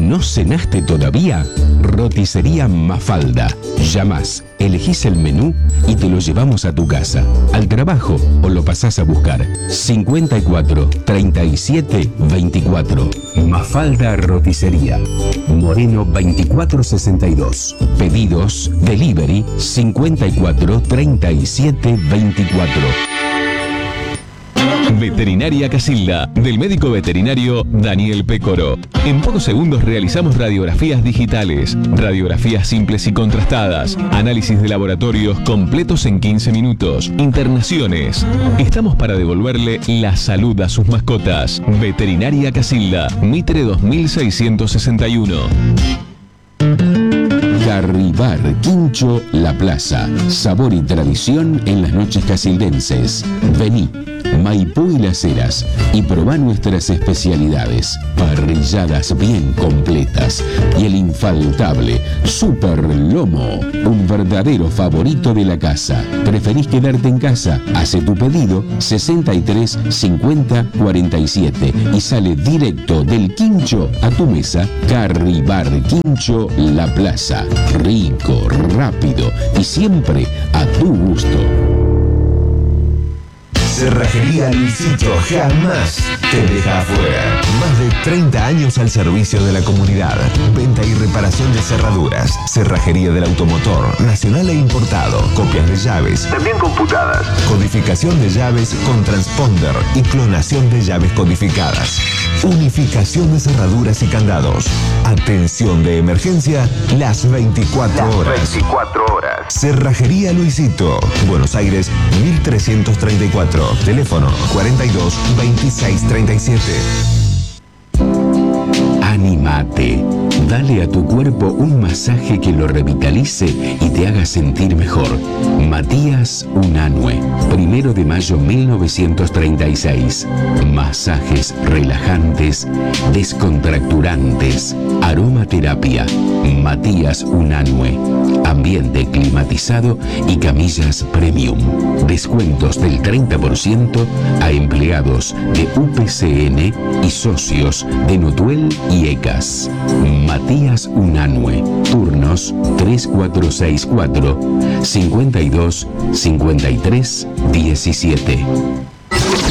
¿No cenaste todavía? Roticería Mafalda. Llamás, elegís el menú y te lo llevamos a tu casa, al trabajo o lo pasás a buscar. 54 37 24. Mafalda Roticería. Moreno 2462. Pedidos, delivery 54 37 24. Veterinaria Casilda, del médico veterinario Daniel Pécoro. En pocos segundos realizamos radiografías digitales, radiografías simples y contrastadas, análisis de laboratorios completos en 15 minutos, internaciones. Estamos para devolverle la salud a sus mascotas. Veterinaria Casilda, Mitre 2661. Carribar Quincho La Plaza. Sabor y tradición en las noches casildenses. Vení, Maipú y Las Heras, y probá nuestras especialidades. Parrilladas bien completas y el infaltable Super Lomo, un verdadero favorito de la casa. ¿Preferís quedarte en casa? Hace tu pedido 63 50 47 y sale directo del Quincho a tu mesa. Carribar Quincho La Plaza. Rico, rápido y siempre a tu gusto. Cerrajería Luisito jamás te deja afuera. Más de 30 años al servicio de la comunidad. Venta y reparación de cerraduras. Cerrajería del automotor, nacional e importado. Copias de llaves, también computadas. Codificación de llaves con transponder y clonación de llaves codificadas. Unificación de cerraduras y candados. Atención de emergencia las 24 horas. 24 horas. Cerrajería Luisito. Buenos Aires, 1334. Teléfono 42 26 37. Anímate. Dale a tu cuerpo un masaje que lo revitalice y te haga sentir mejor. Matías Unanue, 1 de mayo 1936. Masajes relajantes, descontracturantes, aromaterapia. Matías Unanue. Ambiente climatizado y camillas premium. Descuentos del 30% a empleados de UPCN y socios de Nutuel y ECAS. Matías Unanue. Turnos 3464 52 53 17.